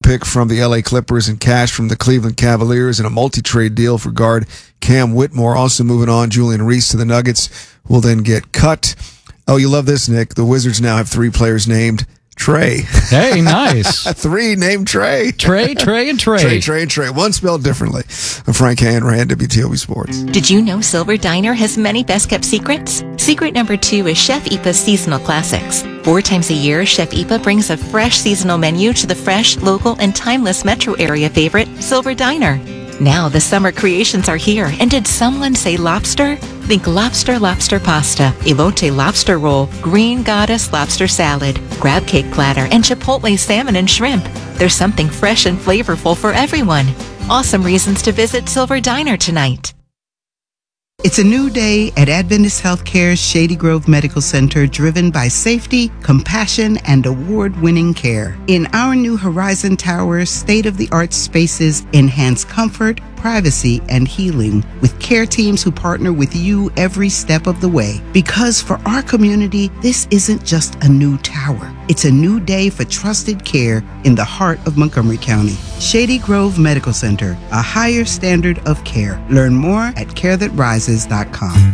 pick from the LA Clippers and cash from the Cleveland Cavaliers, and a multi-trade deal for guard Cam Whitmore. Also moving on, Julian Reese to the Nuggets will then get cut. Oh, you love this, Nick. The Wizards now have 3 players named Trey. Hey, nice. 3 named Trey. Trey, and Trey. Trey. One spelled differently. Frank Hanrahan, WTOP Sports. Did you know Silver Diner has many best-kept secrets? Secret number 2 is Chef Ipa's Seasonal Classics. 4 times a year, Chef Ipa brings a fresh seasonal menu to the fresh, local, and timeless metro area favorite, Silver Diner. Now the summer creations are here, and did someone say lobster? Think lobster pasta, elote lobster roll, green goddess lobster salad, crab cake platter, and chipotle salmon and shrimp. There's something fresh and flavorful for everyone. Awesome reasons to visit Silver Diner tonight. It's a new day at Adventist Healthcare's Shady Grove Medical Center, driven by safety, compassion, and award-winning care. In our new Horizon Tower, state-of-the-art spaces enhance comfort, privacy, and healing with care teams who partner with you every step of the way. Because for our community, this isn't just a new tower. It's a new day for trusted care in the heart of Montgomery County. Shady Grove Medical Center, a higher standard of care. Learn more at carethatrises.com.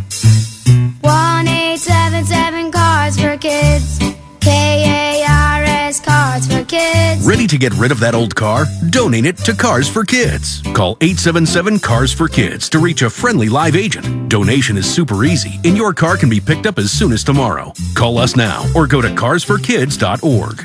1-877 Cards for Kids. KARS Cards for Kids. Ready to get rid of that old car? Donate it to Cars for Kids. Call 877 Cars for Kids to reach a friendly live agent. Donation is super easy, and your car can be picked up as soon as tomorrow. Call us now or go to carsforkids.org.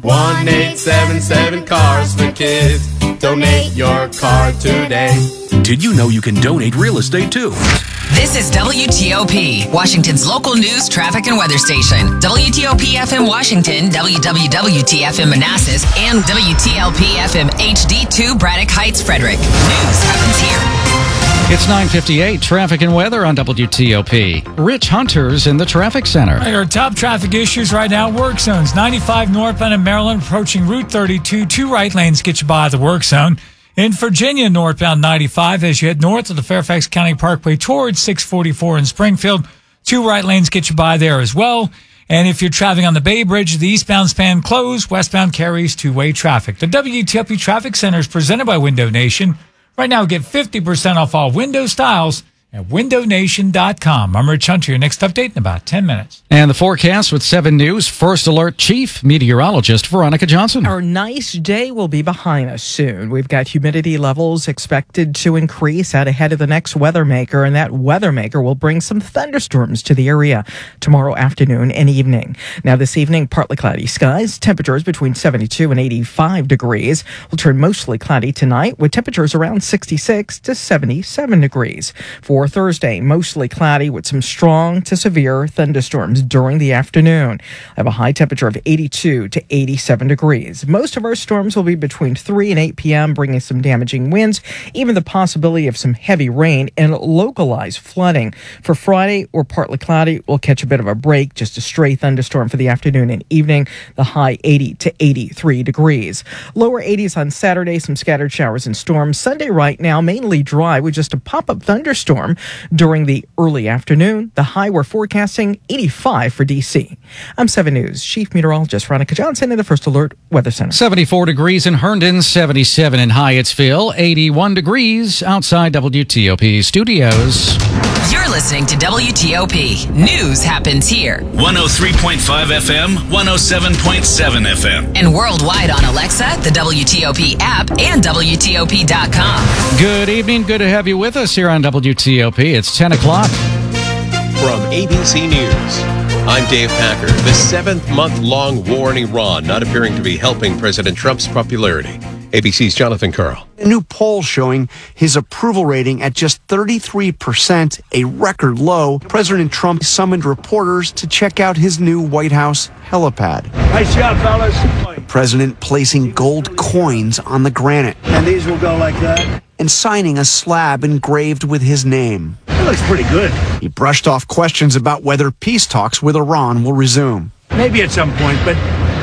1-877 Cars for Kids. Donate your car today. Did you know you can donate real estate too? This is WTOP, Washington's local news, traffic, and weather station. WTOP FM Washington, WWWT FM Manassas, and WTLP FM HD2 Braddock Heights, Frederick. News happens here. It's 9:58. Traffic and weather on WTOP. Rich Hunter's in the traffic center. Our top traffic issues right now: work zones. 95 northbound in Maryland approaching Route 32. 2 right lanes get you by the work zone. In Virginia, northbound 95 as you head north of the Fairfax County Parkway towards 644 in Springfield. 2 right lanes get you by there as well. And if you're traveling on the Bay Bridge, the eastbound span closed. Westbound carries 2-way traffic. The WTOP Traffic Center is presented by Window Nation. Right now, get 50% off all window styles at windownation.com. I'm Rich Hunter. Your next update in about 10 minutes. And the forecast with 7 News First Alert Chief Meteorologist Veronica Johnson. Our nice day will be behind us soon. We've got humidity levels expected to increase out ahead of the next weather maker, and that weather maker will bring some thunderstorms to the area tomorrow afternoon and evening. Now this evening, partly cloudy skies, temperatures between 72 and 85 degrees. Will turn mostly cloudy tonight with temperatures around 66 to 77 degrees. For Thursday, mostly cloudy with some strong to severe thunderstorms during the afternoon. I have a high temperature of 82 to 87 degrees. Most of our storms will be between 3 and 8 p.m., bringing some damaging winds, even the possibility of some heavy rain and localized flooding. For Friday, or partly cloudy, we'll catch a bit of a break, just a stray thunderstorm for the afternoon and evening, the high 80 to 83 degrees. Lower 80s on Saturday, some scattered showers and storms. Sunday right now, mainly dry with just a pop-up thunderstorm during the early afternoon. The high we're forecasting 85 for D.C. I'm 7 News Chief Meteorologist Veronica Johnson in the First Alert Weather Center. 74 degrees in Herndon, 77 in Hyattsville, 81 degrees outside WTOP studios. You're listening to WTOP. News happens here. 103.5 FM, 107.7 FM. And worldwide on Alexa, the WTOP app, and WTOP.com. Good evening. Good to have you with us here on WTOP. It's 10 o'clock. From ABC News, I'm Dave Packer. The 7th month-long war in Iran not appearing to be helping President Trump's popularity. ABC's Jonathan Carl. A new poll showing his approval rating at just 33%, a record low. President Trump summoned reporters to check out his new White House helipad. Nice job, fellas. The president placing gold coins on the granite. And these will go like that. And signing a slab engraved with his name. That looks pretty good. He brushed off questions about whether peace talks with Iran will resume. Maybe at some point, but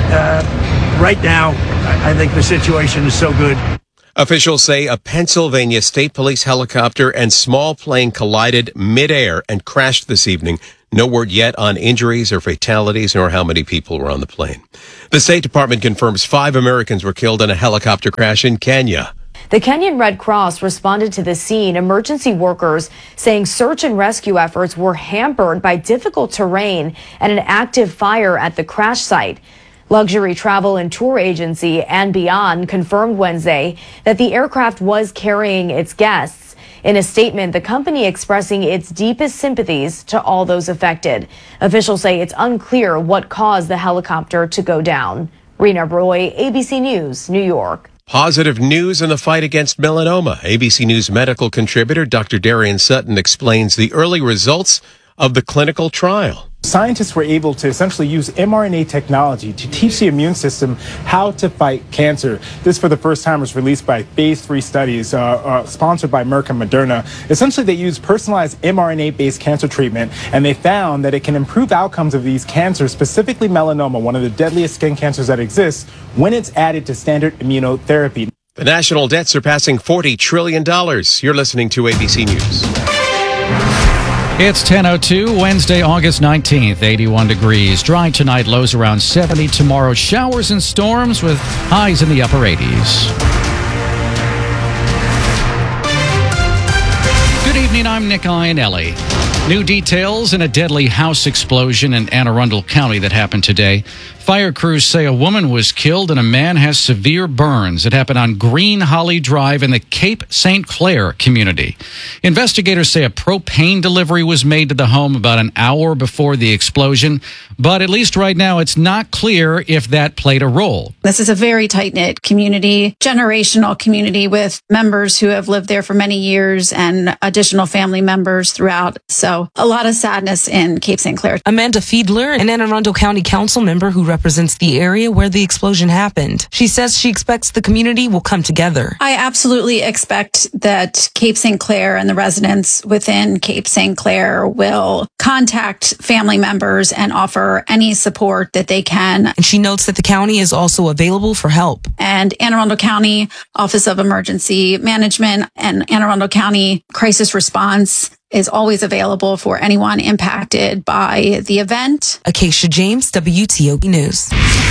right now, I think the situation is so good. Officials say a Pennsylvania State Police helicopter and small plane collided midair and crashed this evening No word yet on injuries or fatalities nor how many people were on the plane. The State Department confirms 5 Americans were killed in a helicopter crash in Kenya. The Kenyan Red Cross responded to the scene. Emergency workers saying search and rescue efforts were hampered by difficult terrain and an active fire at the crash site. Luxury travel and tour agency and Beyond confirmed Wednesday that the aircraft was carrying its guests. In a statement, the company expressing its deepest sympathies to all those affected. Officials say it's unclear what caused the helicopter to go down. Rena Roy, ABC News, New York. Positive news in the fight against melanoma. ABC News medical contributor Dr. Darian Sutton explains the early results of the clinical trial. Scientists were able to essentially use mRNA technology to teach the immune system how to fight cancer. This, for the first time, was released by phase 3 studies sponsored by Merck and Moderna. Essentially, they used personalized mRNA-based cancer treatment, and they found that it can improve outcomes of these cancers, specifically melanoma, one of the deadliest skin cancers that exists, when it's added to standard immunotherapy. The national debt surpassing $40 trillion. You're listening to ABC News. It's 10:02, Wednesday, August 19th, 81 degrees. Dry tonight, lows around 70. Tomorrow, showers and storms with highs in the upper 80s. Good evening, I'm Nick Iannelli. New details in a deadly house explosion in Anne Arundel County that happened today. Fire crews say a woman was killed and a man has severe burns. It happened on Green Holly Drive in the Cape St. Clair community. Investigators say a propane delivery was made to the home about an hour before the explosion, but at least right now it's not clear if that played a role. This is a very tight-knit community, generational community with members who have lived there for many years and additional family members throughout. So a lot of sadness in Cape St. Clair. Amanda Fiedler, an Anne Arundel County Council member who represents the area where the explosion happened. She says she expects the community will come together. I absolutely expect that Cape St. Clair and the residents within Cape St. Clair will contact family members and offer any support that they can. And she notes that the county is also available for help. And Anne Arundel County Office of Emergency Management and Anne Arundel County Crisis Response is always available for anyone impacted by the event. Acacia James, WTOP News.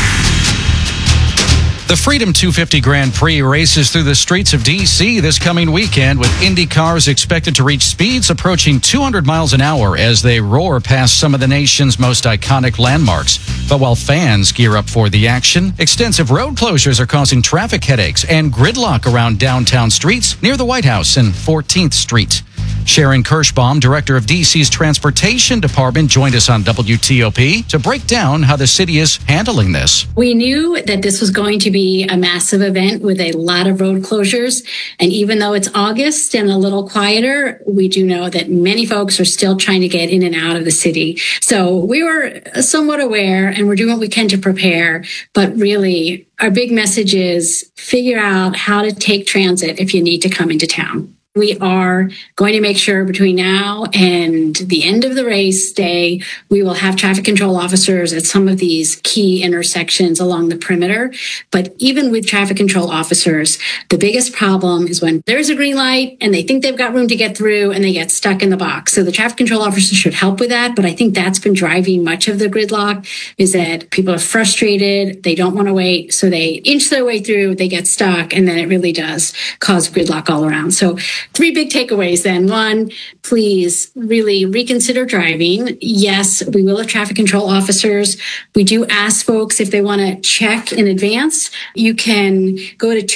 The Freedom 250 Grand Prix races through the streets of D.C. this coming weekend, with Indy cars expected to reach speeds approaching 200 miles an hour as they roar past some of the nation's most iconic landmarks. But while fans gear up for the action, extensive road closures are causing traffic headaches and gridlock around downtown streets near the White House and 14th Street. Sharon Kirschbaum, director of D.C.'s Transportation Department, joined us on WTOP to break down how the city is handling this. We knew that this was going to be a massive event with a lot of road closures. And even though it's August and a little quieter, we do know that many folks are still trying to get in and out of the city. So we were somewhat aware and we're doing what we can to prepare. But really, our big message is figure out how to take transit if you need to come into town. We are going to make sure between now and the end of the race day, we will have traffic control officers at some of these key intersections along the perimeter. But even with traffic control officers, the biggest problem is when there's a green light and they think they've got room to get through and they get stuck in the box. So the traffic control officers should help with that. But I think that's been driving much of the gridlock, is that people are frustrated. They don't want to wait. So they inch their way through, they get stuck, and then it really does cause gridlock all around. So 3 big takeaways then. 1, please really reconsider driving. Yes, we will have traffic control officers. We do ask folks if they want to check in advance. You can go to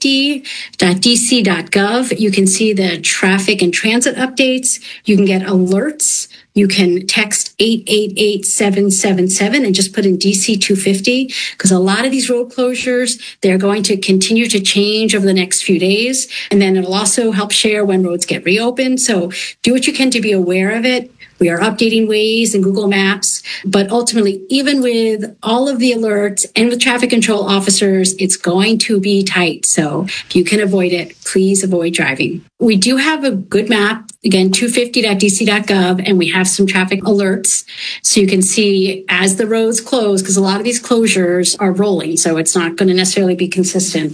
250.dc.gov. You can see the traffic and transit updates. You can get alerts. You can text 888-777 and just put in DC 250, because a lot of these road closures, they're going to continue to change over the next few days. And then it'll also help share when roads get reopened. So do what you can to be aware of it. We are updating Waze and Google Maps, but ultimately, even with all of the alerts and with traffic control officers, it's going to be tight. So if you can avoid it, please avoid driving. We do have a good map, again, 250.dc.gov, and we have some traffic alerts. So you can see as the roads close, because a lot of these closures are rolling, so it's not going to necessarily be consistent.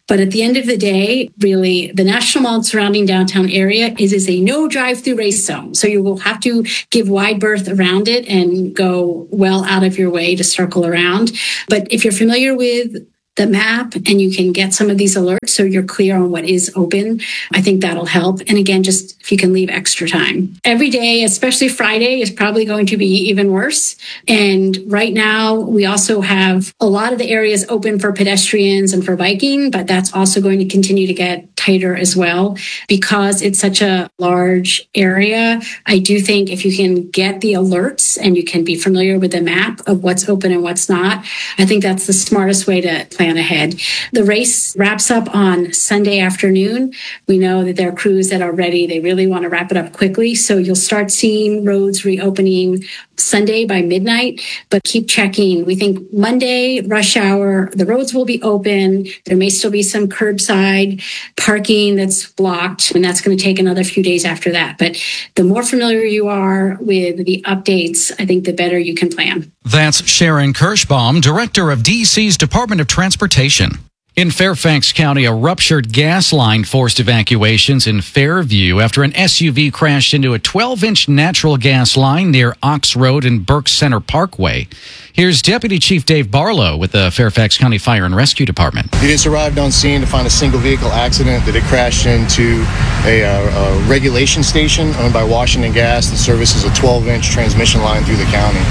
But at the end of the day, really, the National Mall and surrounding downtown area is a no drive-through race zone. So you will have to give wide berth around it and go well out of your way to circle around. But if you're familiar with the map and you can get some of these alerts so you're clear on what is open, I think that'll help. And again, just if you can leave extra time. Every day, especially Friday, is probably going to be even worse. And right now, we also have a lot of the areas open for pedestrians and for biking, but that's also going to continue to get tighter as well. Because it's such a large area, I do think if you can get the alerts and you can be familiar with the map of what's open and what's not, I think that's the smartest way to plan ahead. The race wraps up on Sunday afternoon. We know that there are crews that are ready. They really want to wrap it up quickly. So you'll start seeing roads reopening Sunday by midnight, but keep checking. We think Monday, rush hour, the roads will be open. There may still be some curbside parking that's blocked, and that's going to take another few days after that. But the more familiar you are with the updates, I think the better you can plan. That's Sharon Kirschbaum, director of DC's Department of Transportation. In Fairfax County, a ruptured gas line forced evacuations in Fairview after an SUV crashed into a 12-inch natural gas line near Ox Road and Burke Center Parkway. Here's Deputy Chief Dave Barlow with the Fairfax County Fire and Rescue Department. Units arrived on scene to find a single vehicle accident that had crashed into a regulation station owned by Washington Gas that services a 12-inch transmission line through the county.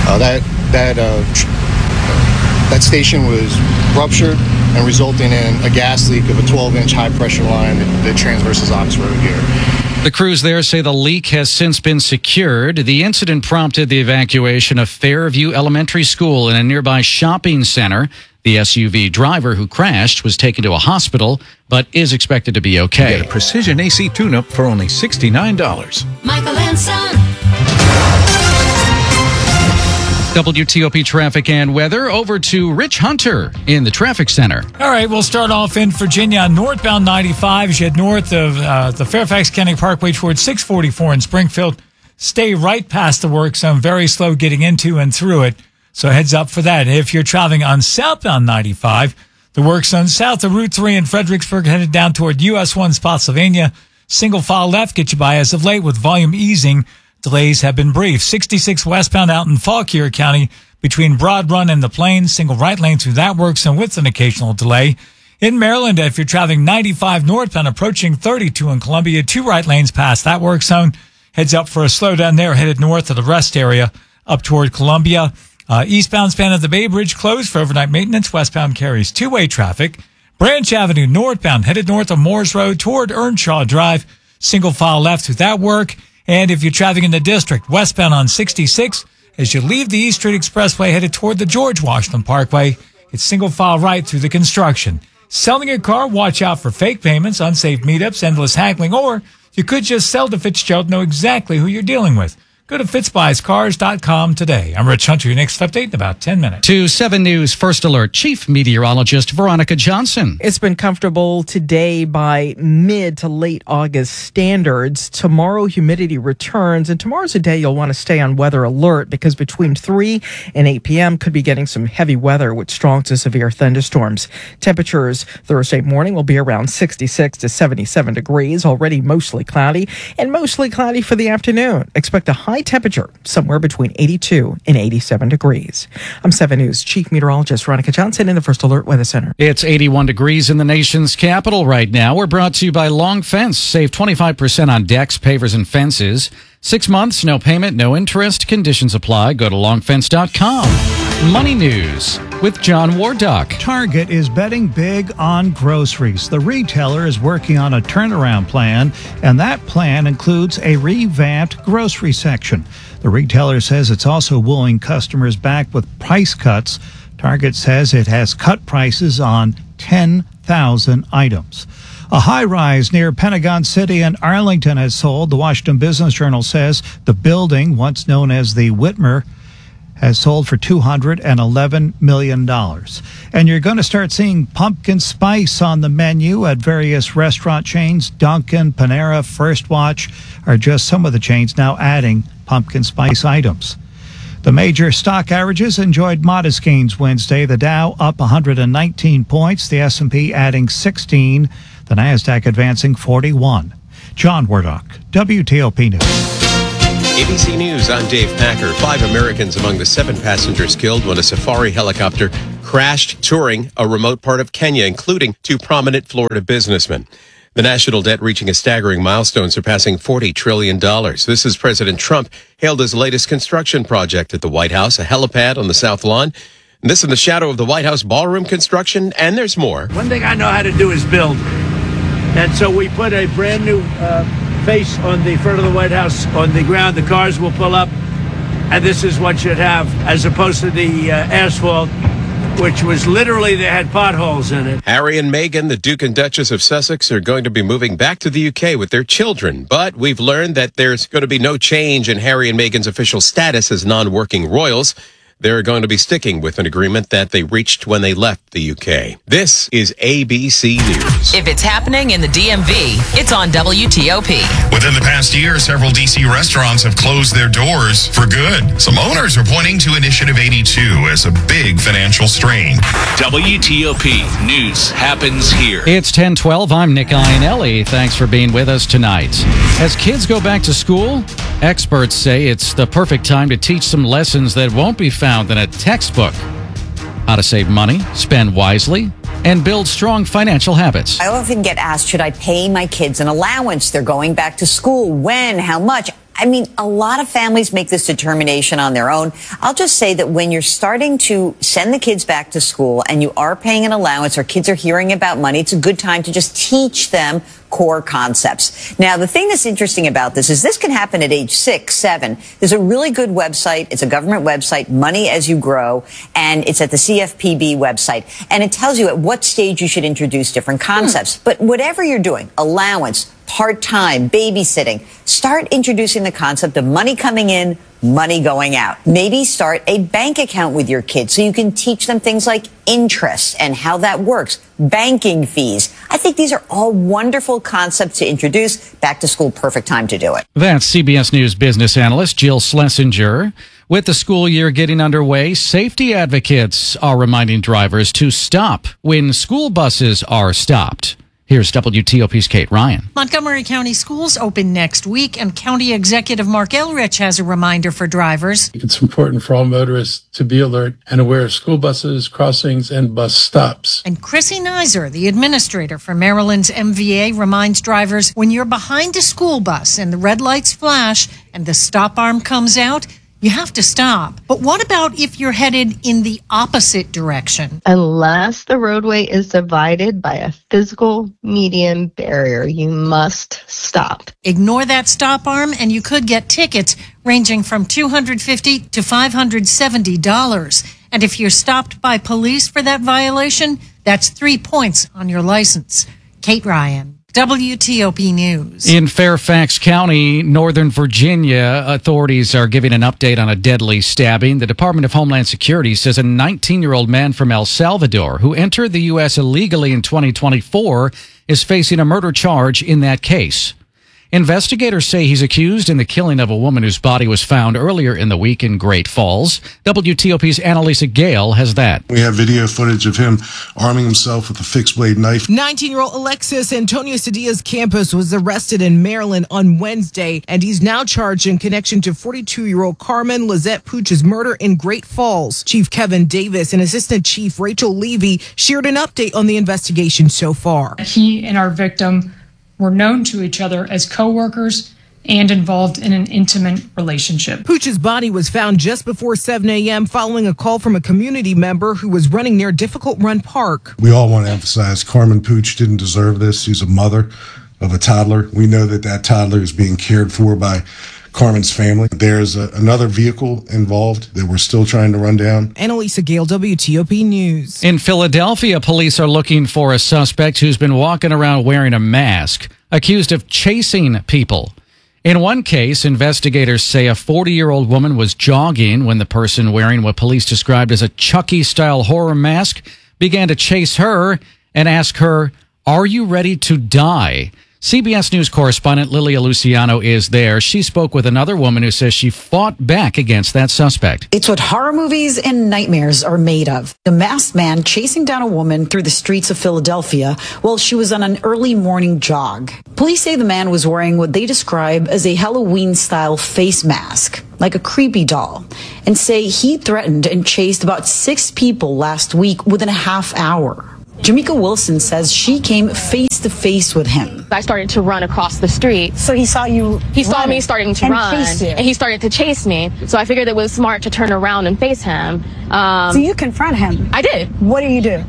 That station was ruptured and resulting in a gas leak of a 12-inch high-pressure line that transverses Ox Road here. The crews there say the leak has since been secured. The incident prompted the evacuation of Fairview Elementary School in a nearby shopping center. The SUV driver who crashed was taken to a hospital, but is expected to be okay. Get a Precision AC tune-up for only $69. Michael and Son. WTOP traffic and weather. Over to Rich Hunter in the traffic center. All right, we'll start off in Virginia on northbound 95 as you head north of the Fairfax County Parkway towards 644 in Springfield. Stay right past the work zone. Very slow getting into and through it. So heads up for that. If you're traveling on southbound 95, the work zone south of Route 3 in Fredericksburg headed down toward US 1 Spotsylvania. Single file left get you by as of late with volume easing. Delays have been brief. 66 westbound out in Fauquier County between Broad Run and the Plains. Single right lane through that work zone with an occasional delay. In Maryland, if you're traveling 95 northbound approaching 32 in Columbia, 2 right lanes past that work zone. Heads up for a slowdown there headed north of the rest area up toward Columbia. Eastbound span of the Bay Bridge closed for overnight maintenance. Westbound carries 2-way traffic. Branch Avenue northbound headed north of Moores Road toward Earnshaw Drive. Single file left through that work. And if you're traveling in the district, westbound on 66, as you leave the East Street Expressway headed toward the George Washington Parkway, it's single file right through the construction. Selling a car, watch out for fake payments, unsafe meetups, endless haggling, or you could just sell to Fitzgerald, know exactly who you're dealing with. Go to fitzbuyscars.com today. I'm Rich Hunter. Your next update in about 10 minutes. To 7 News First Alert Chief Meteorologist Veronica Johnson. It's been comfortable today by mid to late August standards. Tomorrow, humidity returns, and tomorrow's a day you'll want to stay on weather alert because between 3 and 8 p.m. could be getting some heavy weather with strong to severe thunderstorms. Temperatures Thursday morning will be around 66 to 77 degrees, already mostly cloudy, and mostly cloudy for the afternoon. Expect a high temperature somewhere between 82 and 87 degrees. I'm 7 News Chief Meteorologist Veronica Johnson in the First Alert Weather Center. It's 81 degrees in the nation's capital right now. We're brought to you by Long Fence. Save 25% on decks, pavers, and fences. 6 months, no payment, no interest. Conditions apply. Go to longfence.com. Money News with John Wardock. Target is betting big on groceries. The retailer is working on a turnaround plan, and that plan includes a revamped grocery section. The retailer says it's also wooing customers back with price cuts. Target says it has cut prices on 10,000 items. A high-rise near Pentagon City in Arlington has sold. The Washington Business Journal says the building, once known as the Whitmer, has sold for $211 million. And you're going to start seeing pumpkin spice on the menu at various restaurant chains. Dunkin', Panera, First Watch are just some of the chains now adding pumpkin spice items. The major stock averages enjoyed modest gains Wednesday. The Dow up 119 points, the S&P adding 16, the Nasdaq advancing 41. John Wardock, WTOP News. ABC News, I'm Dave Packer. 5 Americans among the 7 passengers killed when a safari helicopter crashed touring a remote part of Kenya, including 2 prominent Florida businessmen. The national debt reaching a staggering milestone, surpassing $40 trillion. This is President Trump hailed his latest construction project at the White House, a helipad on the South Lawn. And this in the shadow of the White House ballroom construction, and there's more. One thing I know how to do is build. And so we put a brand new face on the front of the White House on the ground. The cars will pull up, and this is what you'd have, as opposed to the asphalt, which was literally, they had potholes in it. Harry and Meghan, the Duke and Duchess of Sussex, are going to be moving back to the UK with their children. But we've learned that there's going to be no change in Harry and Meghan's official status as non-working royals. They're going to be sticking with an agreement that they reached when they left the UK. This is ABC News. If it's happening in the DMV, it's on WTOP. Within the past year, several D.C. restaurants have closed their doors for good. Some owners are pointing to Initiative 82 as a big financial strain. WTOP News happens here. It's 10:12. I'm Nick Iannelli. Thanks for being with us tonight. As kids go back to school, experts say it's the perfect time to teach some lessons that won't be found in a textbook. How to save money, spend wisely, and build strong financial habits. I often get asked, should I pay my kids an allowance? They're going back to school. When? How much? I mean, a lot of families make this determination on their own. I'll just say that when you're starting to send the kids back to school and you are paying an allowance or kids are hearing about money, it's a good time to just teach them core concepts. Now, the thing that's interesting about this is this can happen at age 6, 7. There's a really good website. It's a government website, Money As You Grow, and it's at the CFPB website. And it tells you at what stage you should introduce different concepts. But whatever you're doing, allowance, part-time, babysitting, start introducing the concept of money coming in, money going out. Maybe start a bank account with your kids so you can teach them things like interest and how that works, banking fees. I think these are all wonderful concepts to introduce. Back to school, perfect time to do it. That's CBS News business analyst Jill Schlesinger. With the school year getting underway, safety advocates are reminding drivers to stop when school buses are stopped. Here's WTOP's Kate Ryan. Montgomery County Schools open next week, and County Executive Mark Elrich has a reminder for drivers. It's important for all motorists to be alert and aware of school buses, crossings, and bus stops. And Chrissy Nizer, the administrator for Maryland's MVA, reminds drivers when you're behind a school bus and the red lights flash and the stop arm comes out, you have to stop. But what about if you're headed in the opposite direction? Unless the roadway is divided by a physical median barrier, you must stop. Ignore that stop arm and you could get tickets ranging from $250 to $570. And if you're stopped by police for that violation, that's 3 points on your license. Kate Ryan, WTOP News. In Fairfax County, Northern Virginia, authorities are giving an update on a deadly stabbing. The Department of Homeland Security says a 19-year-old man from El Salvador who entered the U.S. illegally in 2024 is facing a murder charge in that case. Investigators say he's accused in the killing of a woman whose body was found earlier in the week in Great Falls. WTOP's Annalisa Gale has that. We have video footage of him arming himself with a fixed-blade knife. 19-year-old Alexis Antonio Cedilla's Campos was arrested in Maryland on Wednesday, and he's now charged in connection to 42-year-old Carmen Lizette Pooch's murder in Great Falls. Chief Kevin Davis and Assistant Chief Rachel Levy shared an update on the investigation so far. He and our victim were known to each other as co-workers and involved in an intimate relationship. Pooch's body was found just before 7 a.m. following a call from a community member who was running near Difficult Run Park. We all want to emphasize Carmen Pooch didn't deserve this. She's a mother of a toddler. We know that that toddler is being cared for by Carmen's family. There's another vehicle involved that we're still trying to run down. Annalisa Gale, WTOP News. In Philadelphia, police are looking for a suspect who's been walking around wearing a mask, accused of chasing people. In one case, investigators say a 40-year-old woman was jogging when the person wearing what police described as a Chucky-style horror mask began to chase her and ask her, "Are you ready to die?" CBS News correspondent Lilia Luciano is there. She spoke with another woman who says she fought back against that suspect. It's what horror movies and nightmares are made of. A masked man chasing down a woman through the streets of Philadelphia while she was on an early morning jog. Police say the man was wearing what they describe as a Halloween-style face mask, like a creepy doll, and say he threatened and chased about 6 people last week within a half hour. Jamaica Wilson says she came face to face with him. I started to run across the street. So he saw you. He saw me starting to run, chased you. and he started to chase me. So I figured it was smart to turn around and face him. So you confront him. I did. What do you do?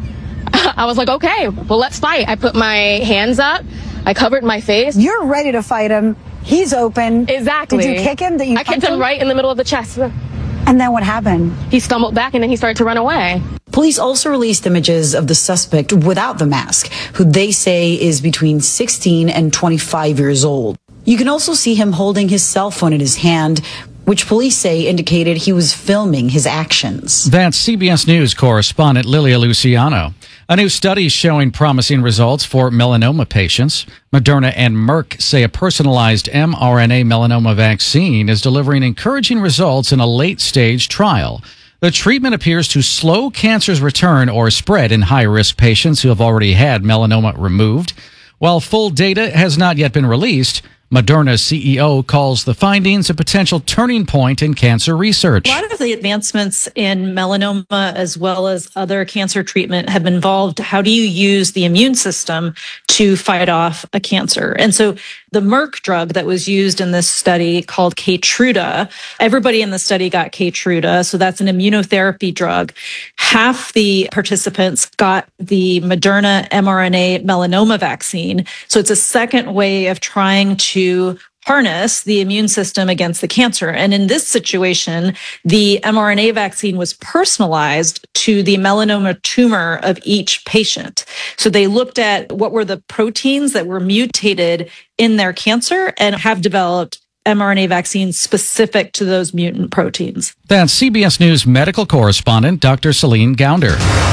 I was like, okay, well, let's fight. I put my hands up. I covered my face. You're ready to fight him. He's open. Exactly. Did you kick him? I kicked him right in the middle of the chest. And then what happened? He stumbled back and then he started to run away. Police also released images of the suspect without the mask, who they say is between 16 and 25 years old. You can also see him holding his cell phone in his hand, which police say indicated he was filming his actions. That's CBS News correspondent Lilia Luciano. A new study showing promising results for melanoma patients. Moderna and Merck say a personalized mRNA melanoma vaccine is delivering encouraging results in a late-stage trial. The treatment appears to slow cancer's return or spread in high-risk patients who have already had melanoma removed. While full data has not yet been released, Moderna's CEO calls the findings a potential turning point in cancer research. A lot of the advancements in melanoma as well as other cancer treatment have involved how do you use the immune system to fight off a cancer. And so the Merck drug that was used in this study called Keytruda, everybody in the study got Keytruda. So that's an immunotherapy drug. Half the participants got the Moderna mRNA melanoma vaccine. So it's a second way of trying to harness the immune system against the cancer. And in this situation, the mRNA vaccine was personalized to the melanoma tumor of each patient. So they looked at what were the proteins that were mutated in their cancer and have developed mRNA vaccines specific to those mutant proteins. That's CBS News medical correspondent Dr. Celine Gounder.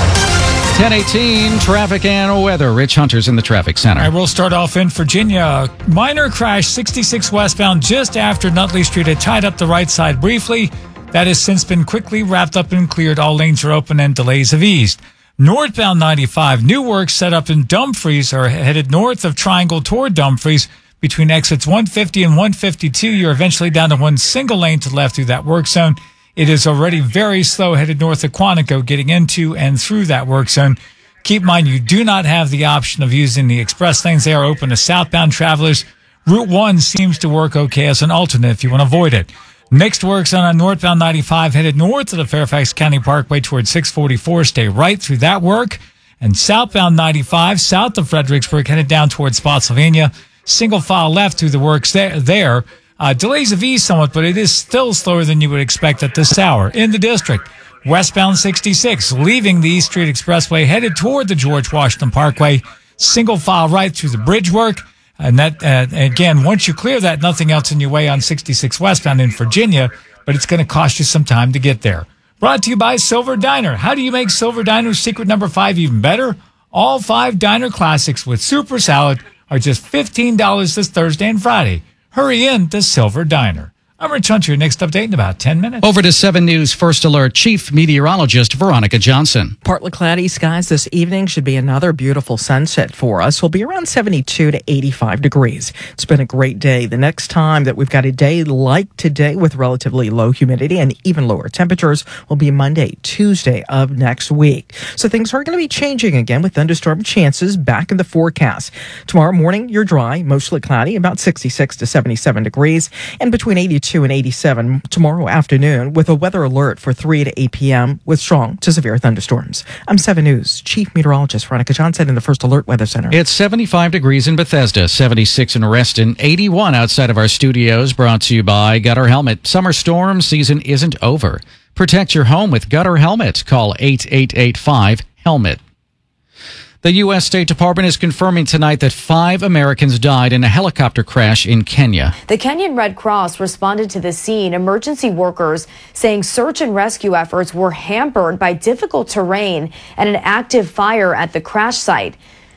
10:18, traffic and weather. Rich Hunter's in the traffic center. I will start off in Virginia. Minor crash 66 westbound just after Nutley Street. It tied up the right side briefly. That has since been quickly wrapped up and cleared. All lanes are open and delays have eased. Northbound 95, new work set up in Dumfries are headed north of Triangle toward Dumfries. Between exits 150 and 152, you're eventually down to one single lane to the left through that work zone. It is already very slow headed north of Quantico, getting into and through that work zone. Keep in mind, you do not have the option of using the express lanes. They are open to southbound travelers. Route 1 seems to work okay as an alternate if you want to avoid it. Next work zone on northbound 95 headed north of the Fairfax County Parkway towards 644. Stay right through that work. And southbound 95 south of Fredericksburg headed down towards Spotsylvania. Single file left through the works there. Delays have eased somewhat, but it is still slower than you would expect at this hour. In the district, westbound 66, leaving the East Street Expressway, headed toward the George Washington Parkway. Single file right through the bridge work. And that, again, once you clear that, nothing else in your way on 66 westbound in Virginia, but it's going to cost you some time to get there. Brought to you by Silver Diner. How do you make Silver Diner's secret number 5 even better? All 5 Diner Classics with Super Salad are just $15 this Thursday and Friday. Hurry in to Silver Diner. I'm Rich Hunter. Your next update in about 10 minutes. Over to 7 News First Alert Chief Meteorologist Veronica Johnson. Partly cloudy skies this evening. Should be another beautiful sunset for us. Will be around 72 to 85 degrees. It's been a great day. The next time that we've got a day like today with relatively low humidity and even lower temperatures will be Monday, Tuesday of next week. So things are going to be changing again with thunderstorm chances back in the forecast. Tomorrow morning, you're dry, mostly cloudy, about 66 to 77 degrees, and between 82 and 87 tomorrow afternoon with a weather alert for 3 to 8 p.m. with strong to severe thunderstorms. I'm 7 News Chief Meteorologist Veronica Johnson in the First Alert Weather Center. It's 75 degrees in Bethesda, 76 in Reston, 81 outside of our studios, brought to you by Gutter Helmet. Summer storm season isn't over. Protect your home with Gutter Helmet. Call 8885-HELMET. The U.S. State Department is confirming tonight that 5 Americans died in a helicopter crash in Kenya. The Kenyan Red Cross responded to the scene. Emergency workers saying search and rescue efforts were hampered by difficult terrain and an active fire at the crash site.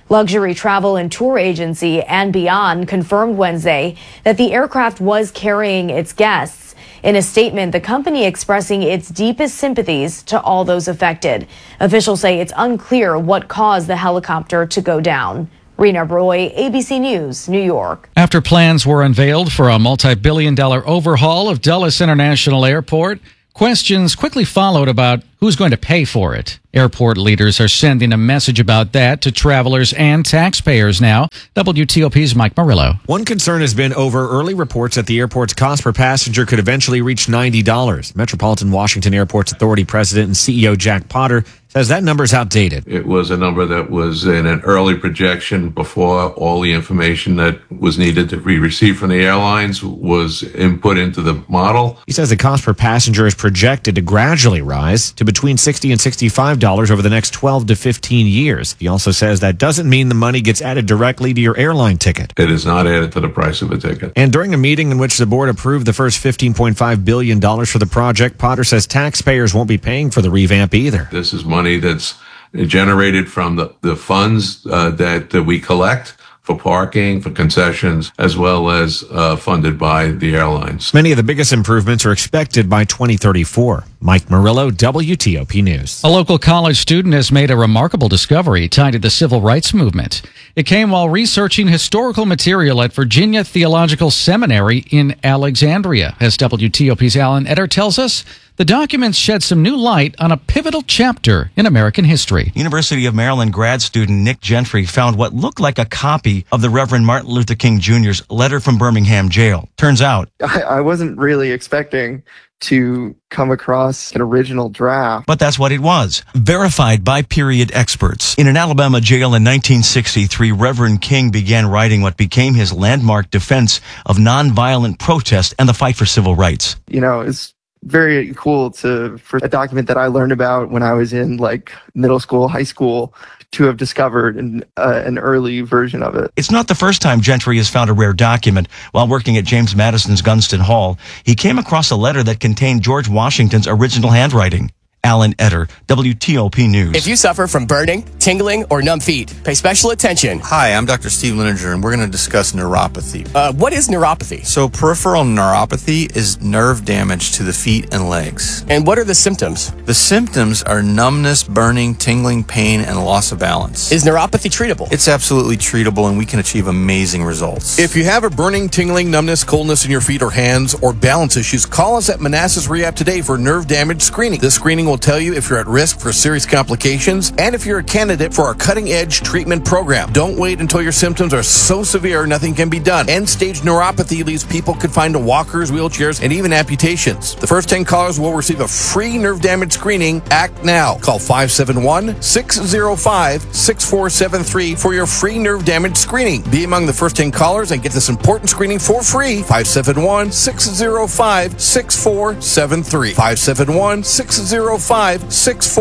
Luxury travel and tour agency And Beyond confirmed Wednesday that the aircraft was carrying its guests. In a statement, the company expressing its deepest sympathies to all those affected. Officials say it's unclear what caused the helicopter to go down. Rena Roy, ABC News, New York. After plans were unveiled for a multi-billion-dollar overhaul of Dulles International Airport, questions quickly followed about who's going to pay for it. Airport leaders are sending a message about that to travelers and taxpayers now. WTOP's Mike Murillo. One concern has been over early reports that the airport's cost per passenger could eventually reach $90. Metropolitan Washington Airports Authority President and CEO Jack Potter says that number is outdated. It was a number that was in an early projection before all the information that was needed to be received from the airlines was input into the model. He says the cost per passenger is projected to gradually rise to between $60 and $65 over the next 12 to 15 years. He also says that doesn't mean the money gets added directly to your airline ticket. It is not added to the price of a ticket. And during a meeting in which the board approved the first $15.5 billion for the project, Potter says taxpayers won't be paying for the revamp either. This is money that's generated from the funds that we collect for parking, for concessions, as well as funded by the airlines. Many of the biggest improvements are expected by 2034. Mike Murillo, WTOP News. A local college student has made a remarkable discovery tied to the civil rights movement. It came while researching historical material at Virginia Theological Seminary in Alexandria. As WTOP's Alan Eder tells us, the documents shed some new light on a pivotal chapter in American history. University of Maryland grad student Nick Gentry found what looked like a copy of the Reverend Martin Luther King Jr.'s letter from Birmingham jail. Turns out, I wasn't really expecting to come across an original draft. But that's what it was. Verified by period experts. In an Alabama jail in 1963, Reverend King began writing what became his landmark defense of nonviolent protest and the fight for civil rights. You know, it's very cool for a document that I learned about when I was in like middle school, high school, to have discovered an early version of it. It's not the first time Gentry has found a rare document. While working at James Madison's Gunston Hall, he came across a letter that contained George Washington's original handwriting. Alan Eder, WTOP News. If you suffer from burning, tingling, or numb feet, pay special attention. Hi, I'm Dr. Steve Lininger, and we're going to discuss neuropathy. What is neuropathy? So, peripheral neuropathy is nerve damage to the feet and legs. And what are the symptoms? The symptoms are numbness, burning, tingling, pain, and loss of balance. Is neuropathy treatable? It's absolutely treatable, and we can achieve amazing results. If you have a burning, tingling, numbness, coldness in your feet or hands, or balance issues, call us at Manassas Rehab today for nerve damage screening. This screening will tell you if you're at risk for serious complications and if you're a candidate for our cutting-edge treatment program. Don't wait until your symptoms are so severe nothing can be done. End-stage neuropathy leaves people confined to walkers, wheelchairs, and even amputations. The first 10 callers will receive a free nerve damage screening. Act now. Call 571-605-6473 for your free nerve damage screening. Be among the first 10 callers and get this important screening for free. 571-605-6473. 571-605-6473.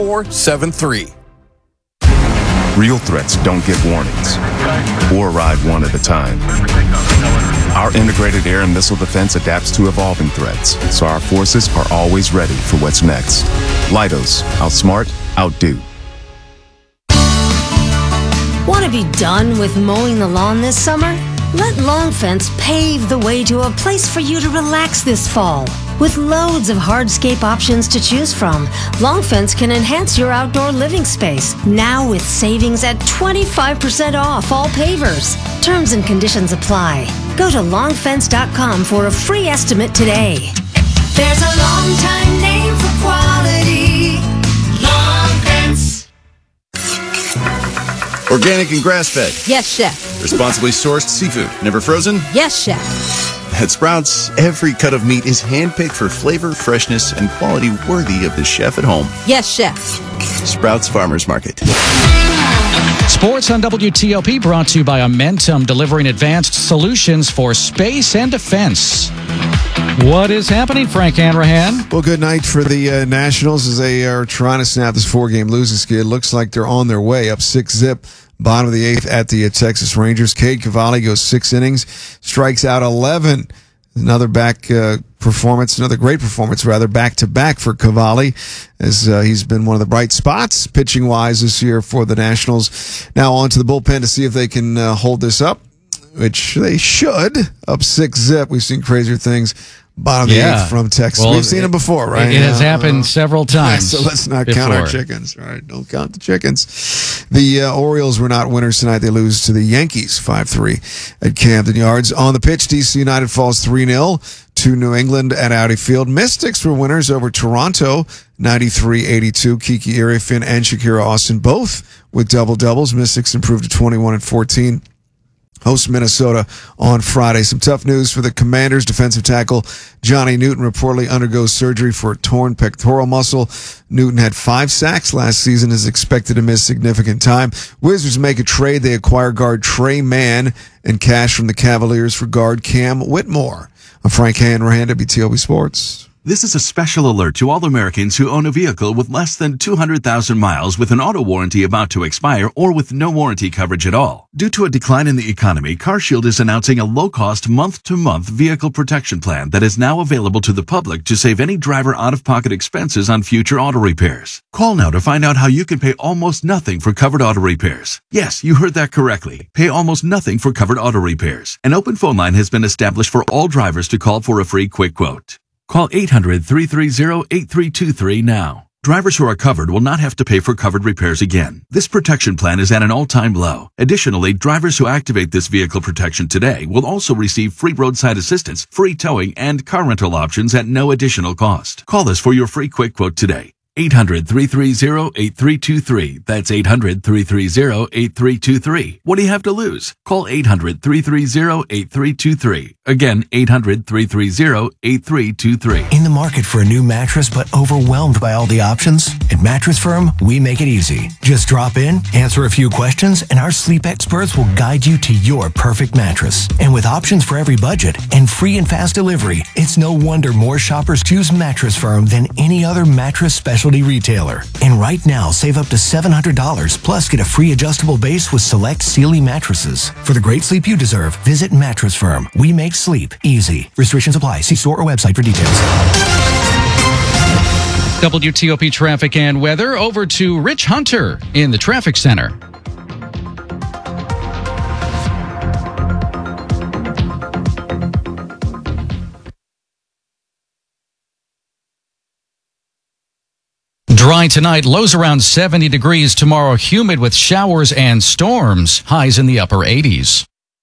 Real threats don't get warnings or arrive one at a time. Our integrated air and missile defense adapts to evolving threats, so our forces are always ready for what's next. Leidos, outsmart, outdo. Want to be done with mowing the lawn this summer? Let Long Fence pave the way to a place for you to relax this fall. With loads of hardscape options to choose from, Long Fence can enhance your outdoor living space. Now with savings at 25% off all pavers. Terms and conditions apply. Go to longfence.com for a free estimate today. There's a long time name for quality. Long Fence. Organic and grass-fed. Yes, chef. Responsibly sourced seafood. Never frozen? Yes, chef. At Sprouts, every cut of meat is handpicked for flavor, freshness, and quality worthy of the chef at home. Yes, chef. Sprouts Farmers Market. Sports on WTOP brought to you by Amentum, delivering advanced solutions for space and defense. What is happening, Frank Hanrahan? Well, good night for the Nationals as they are trying to snap this 4-game losing skid. Looks like they're on their way, up 6-zip. Bottom of the 8th at the Texas Rangers. Cade Cavalli goes 6 innings, strikes out 11. Another great performance, back to back for Cavalli, as he's been one of the bright spots pitching wise this year for the Nationals. Now on to the bullpen to see if they can hold this up, which they should. Up 6-0. We've seen crazier things. Bottom of the eighth from Texas. We've seen it before, right? It has happened several times. So let's not count our chickens. All right, don't count the chickens. The Orioles were not winners tonight. They lose to the Yankees 5-3 at Camden Yards. On the pitch, DC United falls 3-0 to New England at Audi Field. Mystics were winners over Toronto 93-82. Kiki Iriefin and Shakira Austin both with double-doubles. Mystics improved to 21-14. Host Minnesota on Friday. Some tough news for the Commanders. Defensive tackle Johnny Newton reportedly undergoes surgery for a torn pectoral muscle. Newton had 5 sacks last season, is expected to miss significant time. Wizards make a trade. They acquire guard Trey Mann and cash from the Cavaliers for guard Cam Whitmore. I'm Frank Hanrahan, WTOP Sports. This is a special alert to all Americans who own a vehicle with less than 200,000 miles with an auto warranty about to expire or with no warranty coverage at all. Due to a decline in the economy, CarShield is announcing a low-cost month-to-month vehicle protection plan that is now available to the public to save any driver out-of-pocket expenses on future auto repairs. Call now to find out how you can pay almost nothing for covered auto repairs. Yes, you heard that correctly. Pay almost nothing for covered auto repairs. An open phone line has been established for all drivers to call for a free quick quote. Call 800-330-8323 now. Drivers who are covered will not have to pay for covered repairs again. This protection plan is at an all-time low. Additionally, drivers who activate this vehicle protection today will also receive free roadside assistance, free towing, and car rental options at no additional cost. Call us for your free quick quote today. 800-330-8323. That's 800-330-8323. What do you have to lose? Call 800-330-8323. Again, 800-330-8323. In the market for a new mattress but overwhelmed by all the options? At Mattress Firm, we make it easy. Just drop in, answer a few questions, and our sleep experts will guide you to your perfect mattress. And with options for every budget and free and fast delivery, it's no wonder more shoppers choose Mattress Firm than any other mattress specialty retailer. And right now, save up to $700 plus get a free adjustable base with select Sealy mattresses. For the great sleep you deserve, visit Mattress Firm. We make sleep easy. Restrictions apply. See store or website for details. WTOP traffic and weather. Over to Rich Hunter in the traffic center. Dry tonight, lows around 70 degrees tomorrow, humid with showers and storms, highs in the upper 80s.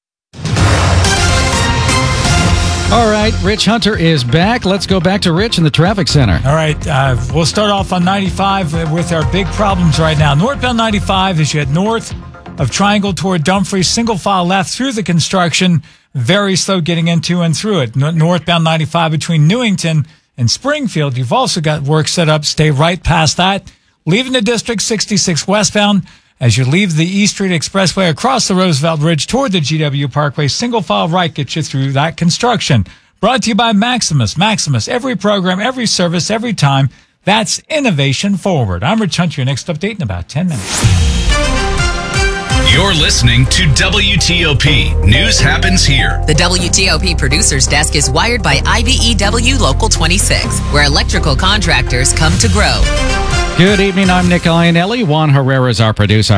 All right, Rich Hunter is back. Let's go back to Rich in the traffic center. All right, we'll start off on 95 with our big problems right now. Northbound 95 as you head north of Triangle toward Dumfries, single file left through the construction, very slow getting into and through it. Northbound 95 between Newington and Springfield, you've also got work set up. Stay right past that. Leaving the district 66 westbound as you leave the East Street Expressway across the Roosevelt Ridge toward the GW Parkway. Single file right gets you through that construction. Brought to you by Maximus. Maximus, every program, every service, every time. That's innovation forward. I'm Rich Hunter. Your next update in about 10 minutes. You're listening to WTOP. News happens here. The WTOP Producers Desk is wired by IBEW Local 26, where electrical contractors come to grow. Good evening. I'm Nick Ionelli. Juan Herrera is our producer.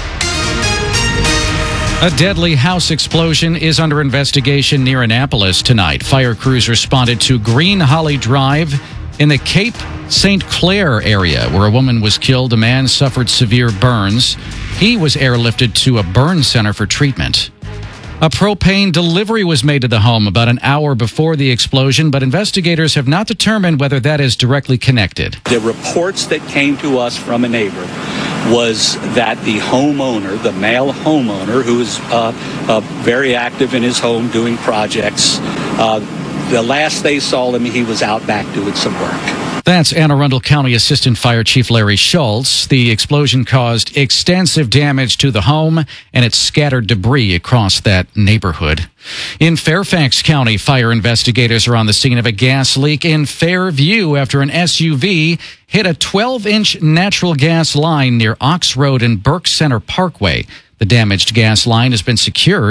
A deadly house explosion is under investigation near Annapolis tonight. Fire crews responded to Green Holly Drive in the Cape St. Clair area, where a woman was killed. A man suffered severe burns. He was airlifted to a burn center for treatment. A propane delivery was made to the home about an hour before the explosion, but investigators have not determined whether that is directly connected. The reports that came to us from a neighbor was that the homeowner, the male homeowner, who is very active in his home doing projects, the last they saw him, he was out back doing some work. That's Anne Arundel County Assistant Fire Chief Larry Schultz. The explosion caused extensive damage to the home, and it scattered debris across that neighborhood. In Fairfax County, fire investigators are on the scene of a gas leak in Fairview after an SUV hit a 12-inch natural gas line near Ox Road and Burke Center Parkway. The damaged gas line has been secured.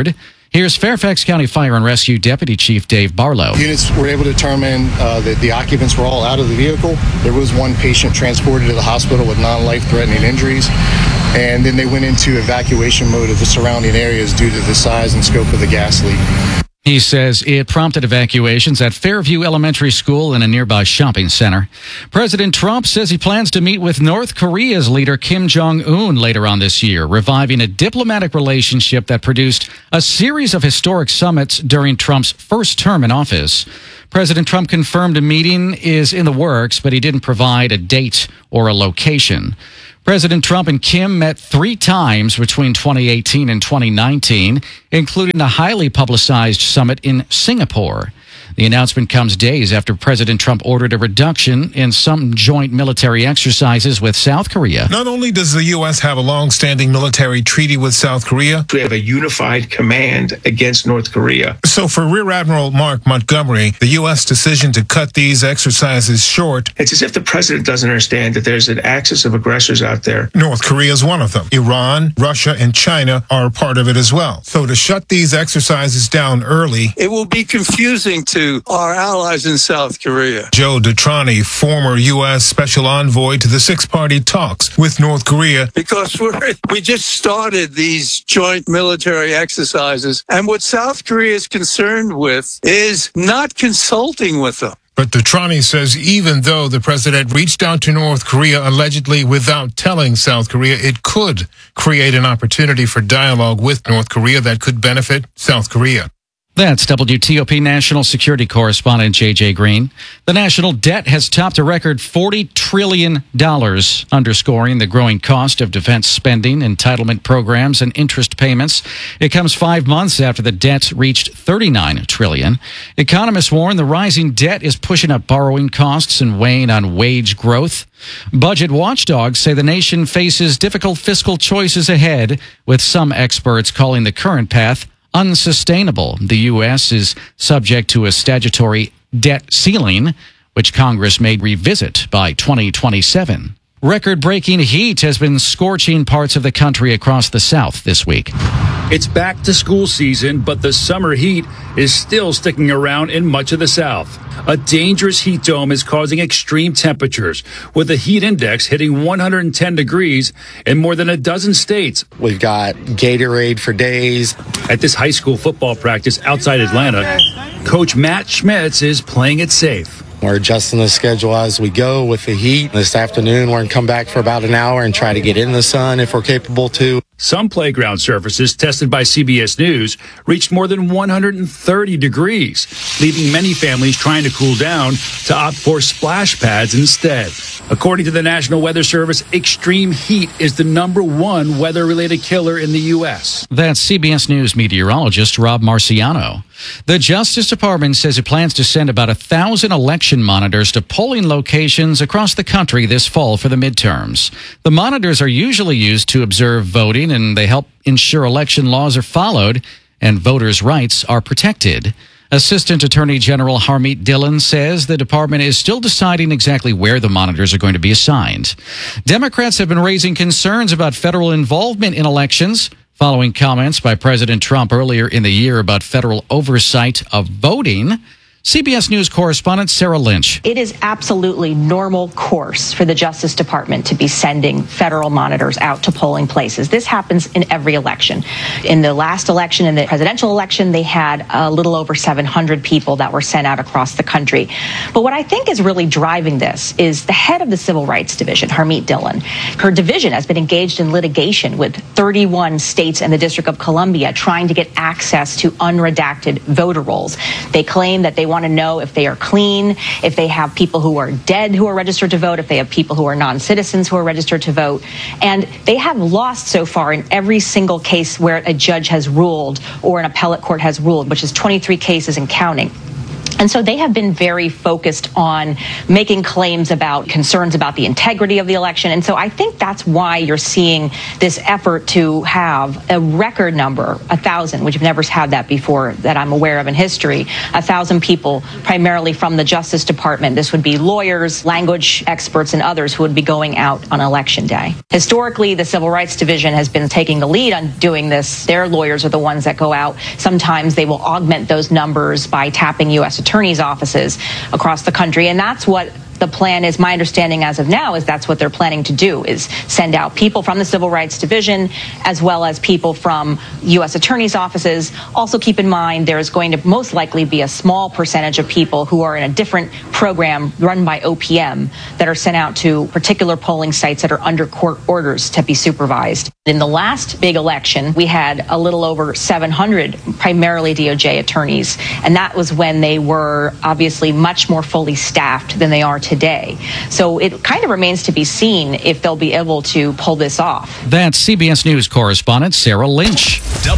Here's Fairfax County Fire and Rescue Deputy Chief Dave Barlow. Units were able to determine that the occupants were all out of the vehicle. There was one patient transported to the hospital with non-life-threatening injuries, and then they went into evacuation mode of the surrounding areas due to the size and scope of the gas leak. He says it prompted evacuations at Fairview Elementary School and a nearby shopping center. President Trump says he plans to meet with North Korea's leader Kim Jong-un later on this year, reviving a diplomatic relationship that produced a series of historic summits during Trump's first term in office. President Trump confirmed a meeting is in the works, but he didn't provide a date or a location. President Trump and Kim met 3 times between 2018 and 2019, including a highly publicized summit in Singapore. The announcement comes days after President Trump ordered a reduction in some joint military exercises with South Korea. Not only does the U.S. have a long-standing military treaty with South Korea, we have a unified command against North Korea. So for Rear Admiral Mark Montgomery, the U.S. decision to cut these exercises short, it's as if the president doesn't understand that there's an axis of aggressors out there. North Korea is one of them. Iran, Russia, and China are a part of it as well. So to shut these exercises down early, it will be confusing to our allies in South Korea. Joe Detrani, former U.S. Special Envoy to the six-party talks with North Korea. Because we just started these joint military exercises, and what South Korea is concerned with is not consulting with them. But Detrani says even though the president reached out to North Korea allegedly without telling South Korea, it could create an opportunity for dialogue with North Korea that could benefit South Korea. That's WTOP National Security Correspondent J.J. Green. The national debt has topped a record $40 trillion, underscoring the growing cost of defense spending, entitlement programs, and interest payments. It comes 5 months after the debt reached $39 trillion. Economists warn the rising debt is pushing up borrowing costs and weighing on wage growth. Budget watchdogs say the nation faces difficult fiscal choices ahead, with some experts calling the current path unsustainable. The U.S. is subject to a statutory debt ceiling, which Congress may revisit by 2027. Record-breaking heat has been scorching parts of the country across the South this week. It's back to school season, but the summer heat is still sticking around in much of the South. A dangerous heat dome is causing extreme temperatures, with the heat index hitting 110 degrees in more than a dozen states. We've got Gatorade for days. At this high school football practice outside Atlanta, Coach Matt Schmitz is playing it safe. We're adjusting the schedule as we go with the heat. This afternoon, we're going to come back for about an hour and try to get in the sun if we're capable to. Some playground surfaces tested by CBS News reached more than 130 degrees, leaving many families trying to cool down to opt for splash pads instead. According to the National Weather Service, extreme heat is the #1 weather-related killer in the U.S. That's CBS News meteorologist Rob Marciano. The Justice Department says it plans to send about 1,000 election monitors to polling locations across the country this fall for the midterms. The monitors are usually used to observe voting, and they help ensure election laws are followed and voters' rights are protected. Assistant Attorney General Harmeet Dillon says the department is still deciding exactly where the monitors are going to be assigned. Democrats have been raising concerns about federal involvement in elections following comments by President Trump earlier in the year about federal oversight of voting. CBS News correspondent Sarah Lynch. It is absolutely normal course for the Justice Department to be sending federal monitors out to polling places. This happens in every election. In the last election, in the presidential election, they had a little over 700 people that were sent out across the country. But what I think is really driving this is the head of the Civil Rights Division, Harmeet Dillon. Her division has been engaged in litigation with 31 states and the District of Columbia trying to get access to unredacted voter rolls. They claim that they want to know if they are clean, if they have people who are dead who are registered to vote, if they have people who are non-citizens who are registered to vote. And they have lost so far in every single case where a judge has ruled or an appellate court has ruled, which is 23 cases and counting. And so they have been very focused on making claims about concerns about the integrity of the election. And so I think that's why you're seeing this effort to have a record number, 1,000, which have never had that before that I'm aware of in history, 1,000 people, primarily from the Justice Department. This would be lawyers, language experts, and others who would be going out on Election Day. Historically, the Civil Rights Division has been taking the lead on doing this. Their lawyers are the ones that go out. Sometimes they will augment those numbers by tapping U.S. attorneys' offices across the country, and that's what the plan is. My understanding as of now is that's what they're planning to do, is send out people from the Civil Rights Division as well as people from U.S. attorneys' offices. Also keep in mind there's going to most likely be a small percentage of people who are in a different program run by OPM that are sent out to particular polling sites that are under court orders to be supervised. In the last big election, we had a little over 700 primarily DOJ attorneys, and that was when they were obviously much more fully staffed than they are today. So it kind of remains to be seen if they'll be able to pull this off. That's CBS News correspondent Sarah Lynch.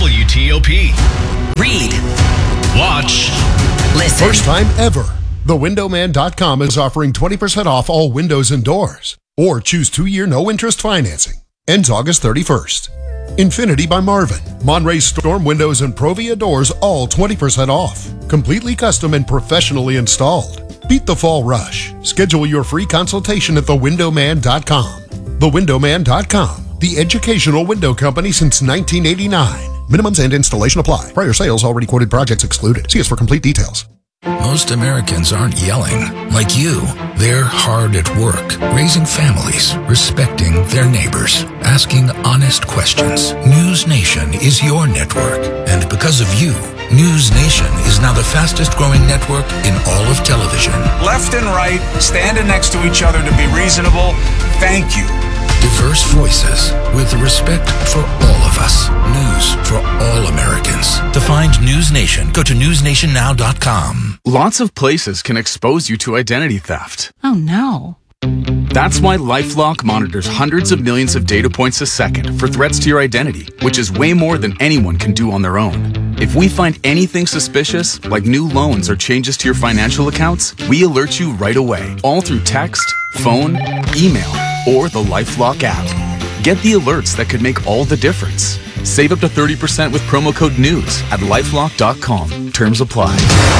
WTOP. Read. Watch. Listen. First time ever, thewindowman.com is offering 20% off all windows and doors. Or choose 2-year no-interest financing. Ends August 31st. Infinity by Marvin. Monterey Storm windows and Provia doors all 20% off. Completely custom and professionally installed. Beat the fall rush. Schedule your free consultation at thewindowman.com. Thewindowman.com, the educational window company since 1989. Minimums and installation apply. Prior sales already quoted projects excluded. See us for complete details. Most Americans aren't yelling like you. They're hard at work, raising families, respecting their neighbors, asking honest questions. News Nation is your network. And because of you, News Nation is now the fastest growing network in all of television. Left and right, standing next to each other to be reasonable. Thank you. Diverse voices with respect for all of us. News for all Americans. To find News Nation, go to newsnationnow.com. Lots of places can expose you to identity theft. Oh no. That's why LifeLock monitors hundreds of millions of data points a second for threats to your identity, which is way more than anyone can do on their own. If we find anything suspicious, like new loans or changes to your financial accounts, we alert you right away, all through text, phone, email, or the LifeLock app. Get the alerts that could make all the difference. Save up to 30% with promo code NEWS at LifeLock.com. Terms apply.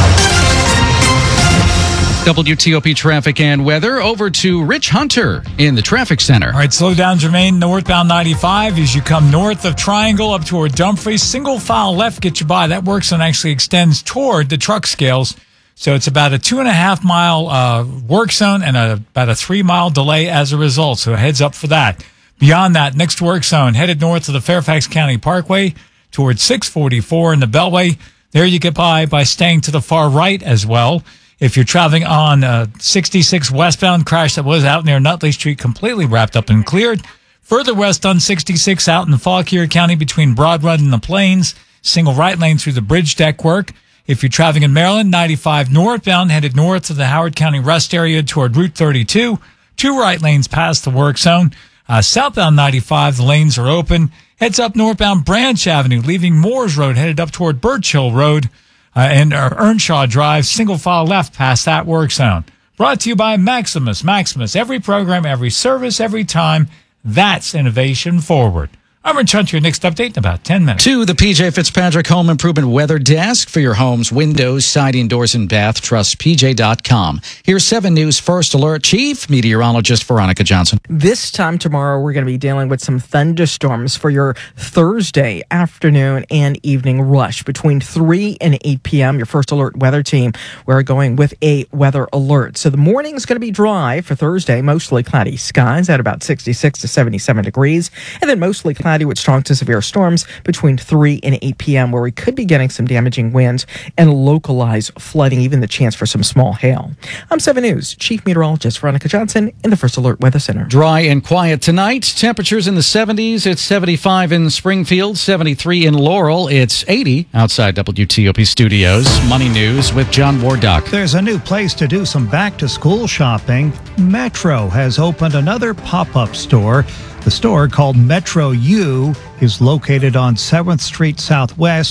WTOP traffic and weather. Over to Rich Hunter in the traffic center. All right, slow down, Jermaine. Northbound 95 as you come north of Triangle up toward Dumfries. Single file left gets you by. That work zone actually extends toward the truck scales. So it's about a 2.5 mile work zone and about a 3 mile delay as a result. So heads up for that. Beyond that, next work zone headed north of the Fairfax County Parkway towards 644 in the Beltway. There you get by staying to the far right as well. If you're traveling on 66 westbound, crash that was out near Nutley Street completely wrapped up and cleared. Further west on 66 out in Fauquier County between Broad Run and the Plains, single right lane through the bridge deck work. If you're traveling in Maryland, 95 northbound, headed north of the Howard County rest area toward Route 32. 2 right lanes past the work zone. Southbound 95, the lanes are open. Heads up northbound Branch Avenue, leaving Moores Road, headed up toward Birch Hill Road. And Earnshaw Drive, single file left past that work zone. Brought to you by Maximus. Maximus, every program, every service, every time. That's innovation forward. I'm Rich Hunter, your next update in about 10 minutes. To the PJ Fitzpatrick Home Improvement Weather Desk for your homes, windows, siding, doors, and bath. Trust PJ.com. Here's 7 News First Alert Chief Meteorologist Veronica Johnson. This time tomorrow, we're going to be dealing with some thunderstorms for your Thursday afternoon and evening rush. Between 3 and 8 p.m., your First Alert weather team, we're going with a weather alert. So the morning is going to be dry for Thursday, mostly cloudy skies at about 66 to 77 degrees, and then mostly cloudy with strong to severe storms between 3 and 8 p.m., where we could be getting some damaging winds and localized flooding, even the chance for some small hail. I'm 7 News Chief Meteorologist Veronica Johnson in the First Alert Weather Center. Dry and quiet tonight. Temperatures in the 70s. It's 75 in Springfield, 73 in Laurel. It's 80 outside WTOP studios. Money News with John Wardock. There's a new place to do some back-to-school shopping. Metro has opened another pop-up store. The store, called Metro U, is located on 7th Street Southwest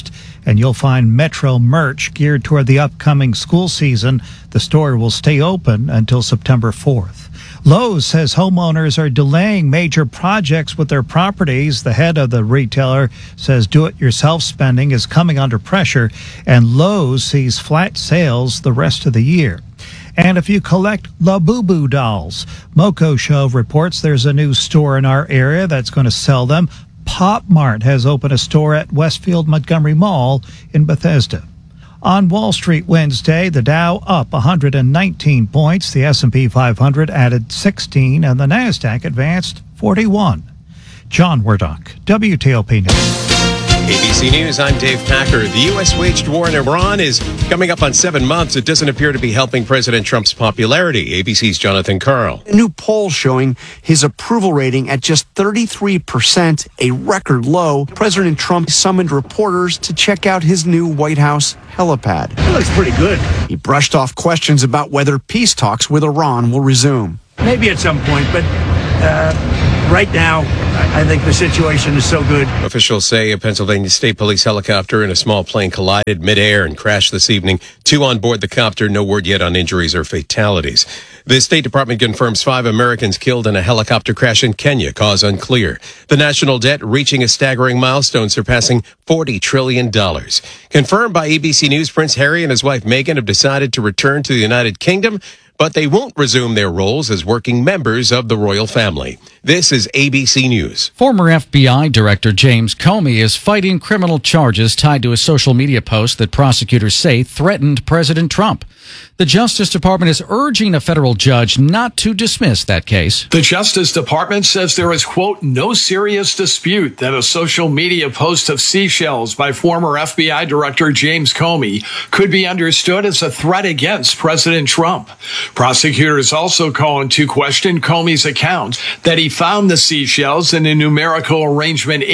and you'll find Metro merch geared toward the upcoming school season. The store will stay open until September 4th. Lowe's says homeowners are delaying major projects with their properties. The head of the retailer says do-it-yourself spending is coming under pressure, and Lowe's sees flat sales the rest of the year. And if you collect Labubu dolls, Moco Show reports there's a new store in our area that's going to sell them. Pop Mart has opened a store at Westfield Montgomery Mall in Bethesda. On Wall Street Wednesday, the Dow up 119 points, the S&P 500 added 16, and the Nasdaq advanced 41. John Wardock, WTOP News. ABC News, I'm Dave Packer. The U.S. waged war in Iran is coming up on 7 months. It doesn't appear to be helping President Trump's popularity. ABC's Jonathan Karl. A new poll showing his approval rating at just 33%, a record low. President Trump summoned reporters to check out his new White House helipad. It looks pretty good. He brushed off questions about whether peace talks with Iran will resume. Maybe at some point, but right now, I think the situation is so good. Officials say a Pennsylvania State Police helicopter and a small plane collided midair and crashed this evening. 2 on board the copter. No word yet on injuries or fatalities. The State Department confirms 5 Americans killed in a helicopter crash in Kenya. Cause unclear. The national debt reaching a staggering milestone, surpassing $40 trillion. Confirmed by ABC News, Prince Harry and his wife Meghan have decided to return to the United Kingdom, but they won't resume their roles as working members of the royal family. This is ABC News. Former FBI Director James Comey is fighting criminal charges tied to a social media post that prosecutors say threatened President Trump. The Justice Department is urging a federal judge not to dismiss that case. The Justice Department says there is, quote, no serious dispute that a social media post of seashells by former FBI Director James Comey could be understood as a threat against President Trump. Prosecutors also call into question Comey's account that he found the seashells in a numerical arrangement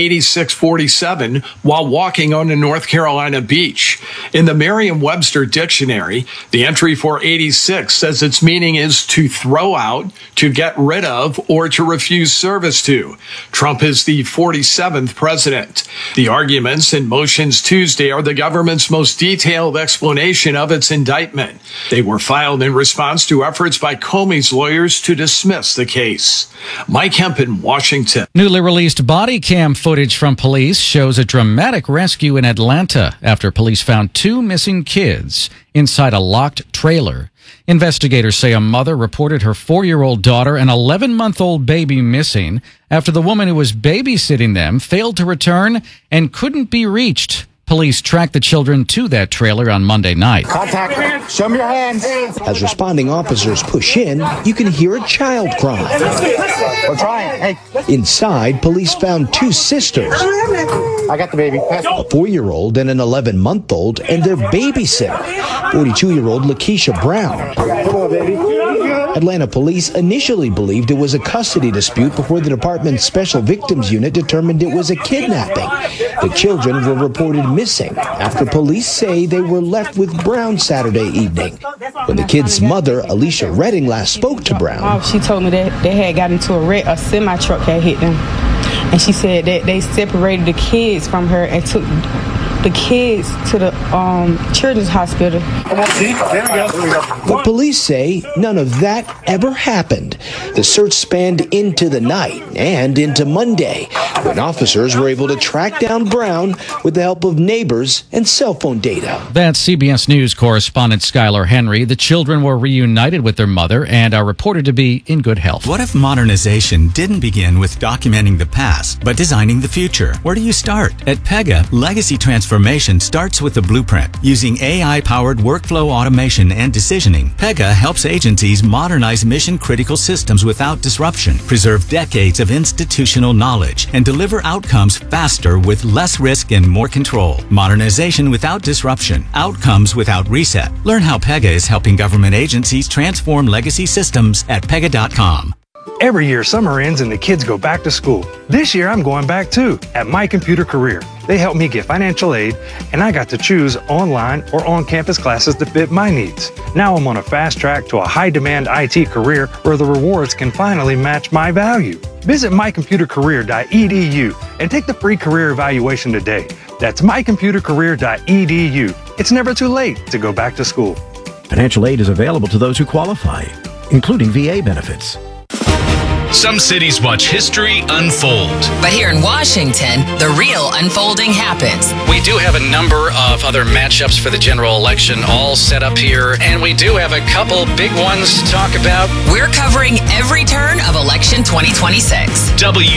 8647 while walking on a North Carolina beach. In the Merriam-Webster dictionary, the entry for 86 says its meaning is to throw out, to get rid of, or to refuse service to. Trump is the 47th president. The arguments and motions Tuesday are the government's most detailed explanation of its indictment. They were filed in response to efforts by Comey's lawyers to dismiss the case. Mike Hemp in Washington. Newly released body cam footage from police shows a dramatic rescue in Atlanta after police found 2 missing kids inside a locked trailer. Investigators say a mother reported her 4-year-old daughter and 11-month-old baby missing after the woman who was babysitting them failed to return and couldn't be reached. Police tracked the children to that trailer on Monday night. Contact. Show me your hands. As responding officers push in, you can hear a child cry. We're trying. Hey. Inside, police found 2 sisters. I got the baby. A 4-year-old and an 11-month-old and their babysitter, 42-year-old Lakeisha Brown. Come on, baby. Atlanta police initially believed it was a custody dispute before the department's Special Victims Unit determined it was a kidnapping. The children were reported missing after police say they were left with Brown Saturday evening. When the kid's mother, Alicia Redding, last spoke to Brown, she told me that they had got into a wreck, a semi-truck had hit them. And she said that they separated the kids from her and took the kids to the children's hospital. But police say none of that ever happened. The search spanned into the night and into Monday, when officers were able to track down Brown with the help of neighbors and cell phone data. That's CBS News correspondent Skylar Henry. The children were reunited with their mother and are reported to be in good health. What if modernization didn't begin with documenting the past, but designing the future? Where do you start? At Pega, legacy transformation starts with the blueprint. Using AI-powered workflow automation and decisioning, Pega helps agencies modernize mission-critical systems without disruption, preserve decades of institutional knowledge, and deliver outcomes faster with less risk and more control. Modernization without disruption. Outcomes without reset. Learn how Pega is helping government agencies transform legacy systems at Pega.com. Every year, summer ends and the kids go back to school. This year, I'm going back too, at My Computer Career. They helped me get financial aid, and I got to choose online or on-campus classes that fit my needs. Now I'm on a fast track to a high-demand IT career where the rewards can finally match my value. Visit mycomputercareer.edu and take the free career evaluation today. That's mycomputercareer.edu. It's never too late to go back to school. Financial aid is available to those who qualify, including VA benefits. Some cities watch history unfold. But here in Washington, the real unfolding happens. We do have a number of other matchups for the general election all set up here, and we do have a couple big ones to talk about. We're covering every turn of election 2026.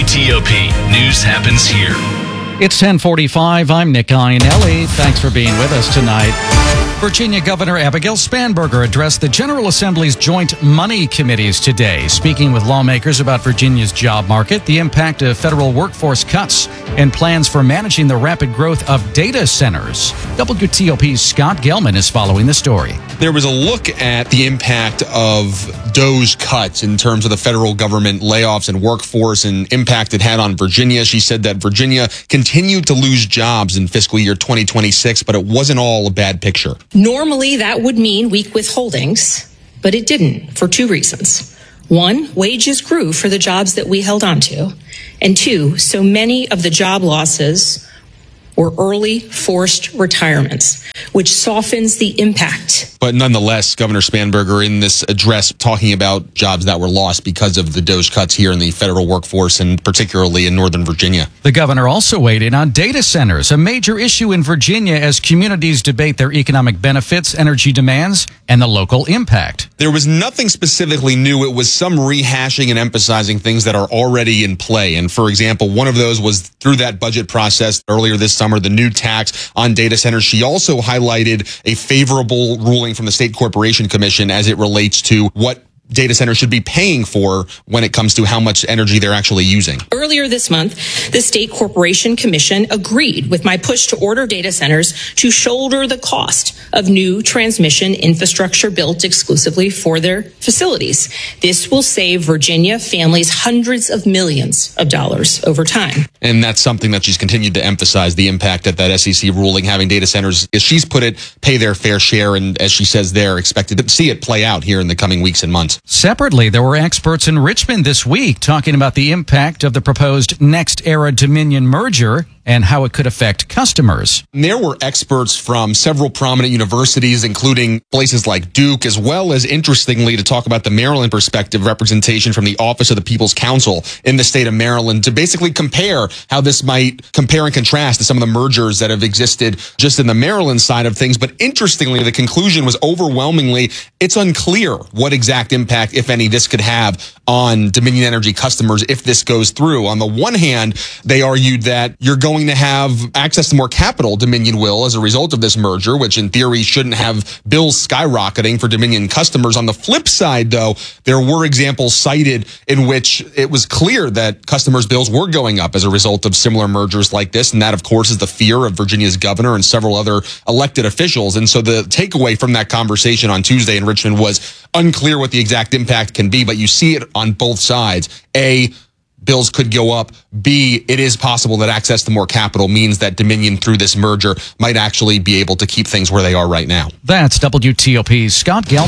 WTOP. News happens here. It's 10:45. I'm Nick Iannelli. Thanks for being with us tonight. Virginia Governor Abigail Spanberger addressed the General Assembly's Joint Money Committees today, speaking with lawmakers about Virginia's job market, the impact of federal workforce cuts, and plans for managing the rapid growth of data centers. WTOP's Scott Gelman is following the story. There was a look at the impact of DOGE cuts in terms of the federal government layoffs and workforce and impact it had on Virginia. She said that Virginia continued to lose jobs in fiscal year 2026, but it wasn't all a bad picture. Normally, that would mean weak withholdings, but it didn't for two reasons. One, wages grew for the jobs that we held on to. And two, so many of the job losses were early forced retirements, which softens the impact. But nonetheless, Governor Spanberger in this address talking about jobs that were lost because of the DOGE cuts here in the federal workforce and particularly in Northern Virginia. The governor also weighed in on data centers, a major issue in Virginia as communities debate their economic benefits, energy demands, and the local impact. There was nothing specifically new. It was some rehashing and emphasizing things that are already in play. And for example, one of those was through that budget process earlier this summer, the new tax on data centers. She also highlighted a favorable ruling from the State Corporation Commission as it relates to what data centers should be paying for when it comes to how much energy they're actually using. Earlier this month, the State Corporation Commission agreed with my push to order data centers to shoulder the cost of new transmission infrastructure built exclusively for their facilities. This will save Virginia families hundreds of millions of dollars over time. And that's something that she's continued to emphasize, the impact that SEC ruling having data centers, as she's put it, pay their fair share. And as she says, they're expected to see it play out here in the coming weeks and months. Separately, there were experts in Richmond this week talking about the impact of the proposed NextEra Dominion merger and how it could affect customers. There were experts from several prominent universities, including places like Duke, as well as, interestingly, to talk about the Maryland perspective, representation from the Office of the People's Counsel in the state of Maryland to basically compare how this might compare and contrast to some of the mergers that have existed just in the Maryland side of things. But interestingly, the conclusion was overwhelmingly, it's unclear what exact impact, if any, this could have on Dominion Energy customers if this goes through. On the one hand, they argued that you're going to have access to more capital, Dominion will, as a result of this merger, which in theory shouldn't have bills skyrocketing for Dominion customers. On the flip side, though, there were examples cited in which it was clear that customers' bills were going up as a result of similar mergers like this. And that, of course, is the fear of Virginia's governor and several other elected officials. And so the takeaway from that conversation on Tuesday in Richmond was unclear what the exact impact can be, but you see it on both sides. A, bills could go up. B, it is possible that access to more capital means that Dominion, through this merger, might actually be able to keep things where they are right now. That's WTOP's Scott Gelman.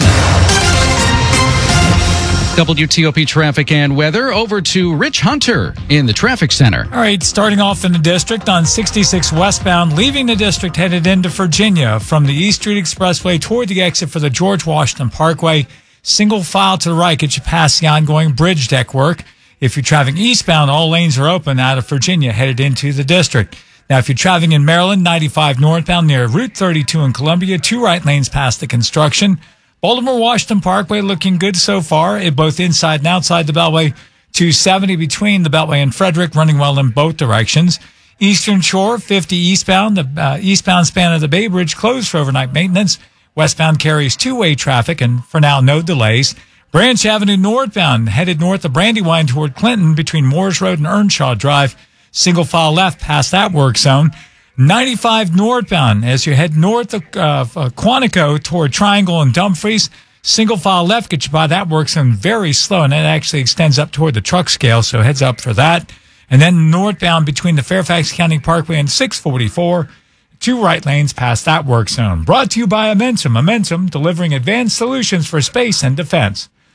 WTOP traffic and weather. Over to Rich Hunter in the traffic center. All right, starting off in the district on 66 westbound, leaving the district headed into Virginia from the East Street Expressway toward the exit for the George Washington Parkway. Single file to the right gets you past the ongoing bridge deck work. If you're traveling eastbound, all lanes are open out of Virginia headed into the district. Now, if you're traveling in Maryland, 95 northbound near Route 32 in Columbia, 2 right lanes past the construction. Baltimore-Washington Parkway looking good so far, both inside and outside the Beltway. 270 between the Beltway and Frederick, running well in both directions. Eastern Shore, 50 eastbound, the eastbound span of the Bay Bridge closed for overnight maintenance. Westbound carries two-way traffic, and for now, no delays. Branch Avenue northbound, headed north of Brandywine toward Clinton between Moores Road and Earnshaw Drive. Single file left past that work zone. 95 northbound as you head north of Quantico toward Triangle and Dumfries. Single file left gets you by that work zone very slow, and it actually extends up toward the truck scale, so heads up for that. And then northbound between the Fairfax County Parkway and 644. 2 right lanes past that work zone. Brought to you by Amentum. Amentum, delivering advanced solutions for space and defense.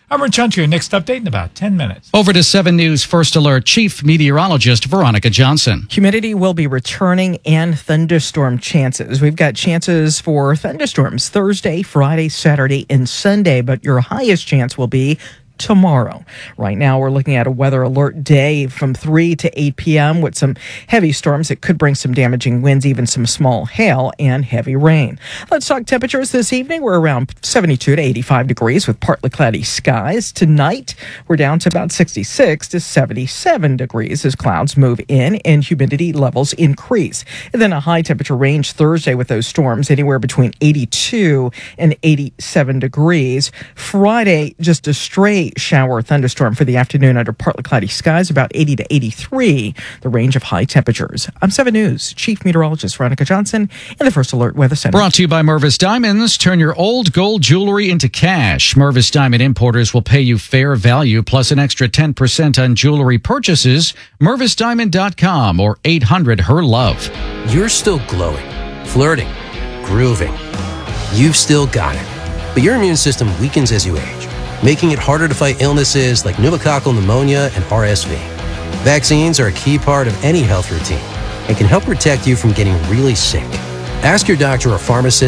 I'm Rich Hunter. Your next update in about 10 minutes. Over to 7 News First Alert Chief Meteorologist Veronica Johnson. Humidity will be returning and thunderstorm chances. We've got chances for thunderstorms Thursday, Friday, Saturday, and Sunday, but your highest chance will be tomorrow. Right now, we're looking at a weather alert day from 3 to 8 p.m. with some heavy storms that could bring some damaging winds, even some small hail and heavy rain. Let's talk temperatures this evening. We're around 72 to 85 degrees with partly cloudy skies. Tonight, we're down to about 66 to 77 degrees as clouds move in and humidity levels increase. And then a high temperature range Thursday with those storms anywhere between 82 and 87 degrees. Friday, just a straight shower thunderstorm for the afternoon under partly cloudy skies, about 80 to 83, the range of high temperatures. I'm 7 News Chief Meteorologist Veronica Johnson in the First Alert Weather Center. Brought to you by Mervis Diamonds. Turn your old gold jewelry into cash. Mervis Diamond Importers will pay you fair value plus an extra 10% on jewelry purchases. MervisDiamond.com or 800-HER-LOVE. You're still glowing, flirting, grooving. You've still got it. But your immune system weakens as you age, making it harder to fight illnesses like pneumococcal pneumonia and RSV. Vaccines are a key part of any health routine and can help protect you from getting really sick. Ask your doctor or pharmacist